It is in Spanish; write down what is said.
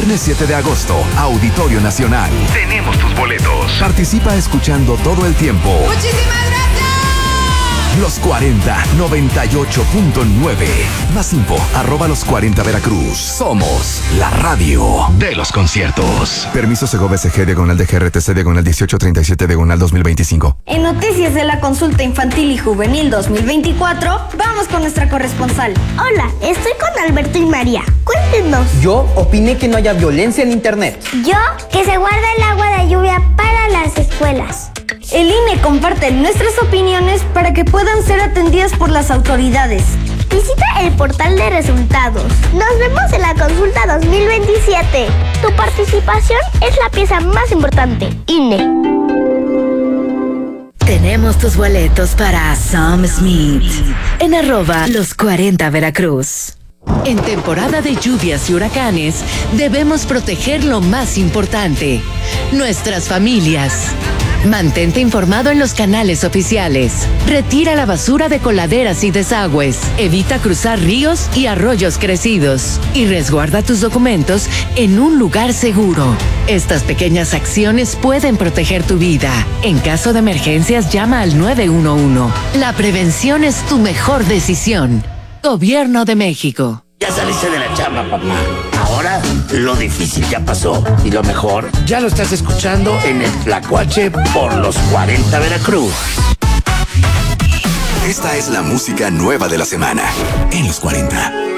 Viernes 7 de agosto, Auditorio Nacional. Tenemos tus boletos. Participa escuchando todo el tiempo. ¡Muchísimas gracias! Los 40 98.9. Más info, @los 40 Veracruz. Somos la radio de los conciertos. Permiso Segovia SG diagonal de GRTC diagonal 1837 diagonal 2025. En noticias de la consulta infantil y juvenil 2024, vamos con nuestra corresponsal. Hola, estoy con Alberto y María. Cuéntenos. Yo opiné que no haya violencia en internet. Yo, que se guarda el agua de lluvia para las escuelas. El INE comparte nuestras opiniones para que puedan ser atendidas por las autoridades. Visita el portal de resultados. Nos vemos en la consulta 2027. Tu participación es la pieza más importante. INE. Tenemos tus boletos para Sam Smith en @los 40 Veracruz. En temporada de lluvias y huracanes, debemos proteger lo más importante, nuestras familias. Mantente informado en los canales oficiales. Retira la basura de coladeras y desagües. Evita cruzar ríos y arroyos crecidos. Y resguarda tus documentos en un lugar seguro. Estas pequeñas acciones pueden proteger tu vida. En caso de emergencias, llama al 911. La prevención es tu mejor decisión. Gobierno de México. Ya saliste de la chamba, papá. Ahora lo difícil ya pasó. Y lo mejor, ya lo estás escuchando en el Tlacuache por los 40 Veracruz. Esta es la música nueva de la semana en los 40.